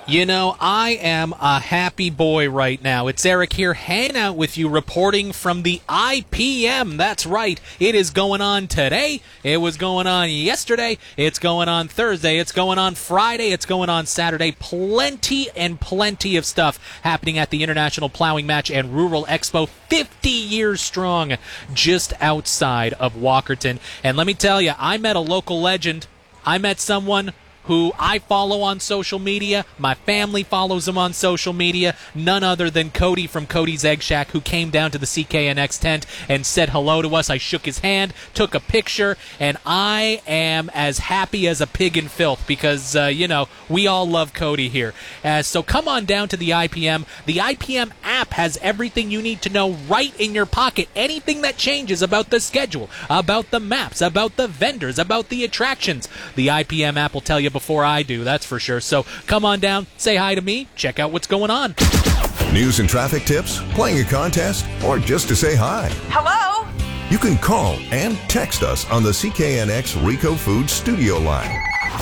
You know, I am a happy boy right now. It's Eric here, hanging out with you, reporting from the IPM. That's right. It is going on today. It was going on yesterday. It's going on Thursday. It's going on Friday. It's going on Saturday. Plenty and plenty of stuff happening at the International Plowing Match and Rural Expo, 50 years strong, just outside of Walkerton. And let me tell you, I met a local legend. I met someone who I follow on social media. My family follows him on social media. None other than Cody from Cody's Egg Shack, who came down to the CKNX tent and said hello to us. I shook his hand, took a picture, and I am as happy as a pig in filth because, we all love Cody here. So come on down to the IPM. The IPM app has everything you need to know right in your pocket. Anything that changes about the schedule, about the maps, about the vendors, about the attractions. The IPM app will tell you before I do, that's for sure. So come on down, say hi to me, check out what's going on. News and traffic tips, playing a contest, or just to say hi. Hello? You can call and text us on the CKNX Rico Foods studio line.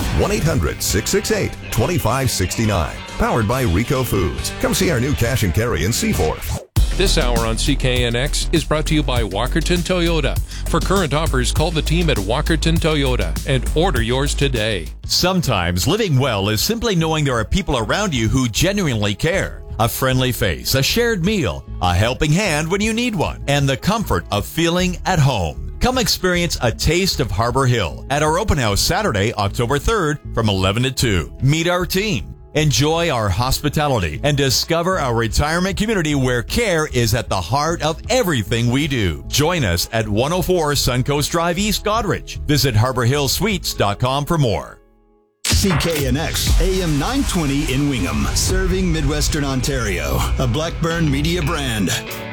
1-800-668-2569. Powered by Rico Foods. Come see our new cash and carry in Seaforth. This hour on CKNX is brought to you by Walkerton Toyota. For current offers, call the team at Walkerton Toyota and order yours today. Sometimes living well is simply knowing there are people around you who genuinely care. A friendly face, a shared meal, a helping hand when you need one, and the comfort of feeling at home. Come experience a taste of Harbor Hill at our open house Saturday, October 3rd from 11 to 2. Meet our team. Enjoy our hospitality and discover our retirement community where care is at the heart of everything we do. Join us at 104 Suncoast Drive East, Goderich. Visit HarborHillSuites.com for more. CKNX AM 920 in Wingham, serving Midwestern Ontario, a Blackburn Media brand.